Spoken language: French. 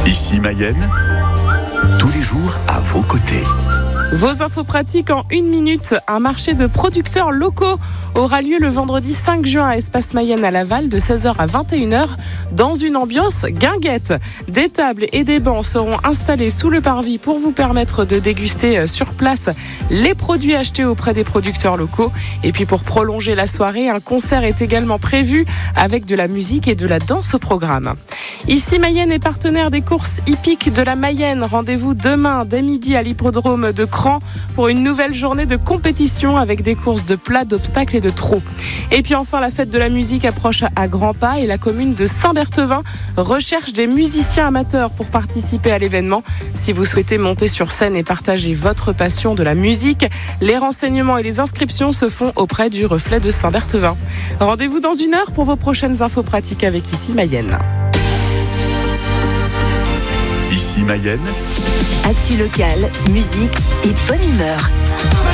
Ici Mayenne, tous les jours à vos côtés. Vos infos pratiques en 1 minute. Un marché de producteurs locaux aura lieu le vendredi 5 juin à Espace Mayenne à Laval de 16h à 21h dans une ambiance guinguette. Des tables et des bancs seront installés sous le parvis pour vous permettre de déguster sur place les produits achetés auprès des producteurs locaux. Et puis pour prolonger la soirée, un concert est également prévu avec de la musique et de la danse au programme. Ici Mayenne est partenaire des courses hippiques de la Mayenne. Rendez-vous demain dès midi à l'hippodrome de Cran pour une nouvelle journée de compétition avec des courses de plats, d'obstacles et de trot. Et puis enfin, la fête de la musique approche à grands pas et la commune de Saint-Berthevin recherche des musiciens amateurs pour participer à l'événement. Si vous souhaitez monter sur scène et partager votre passion de la musique, les renseignements et les inscriptions se font auprès du Reflet de Saint-Berthevin. Rendez-vous dans 1 heure pour vos prochaines infos pratiques avec Ici Mayenne. Ici Mayenne, actu locale, musique et bonne humeur.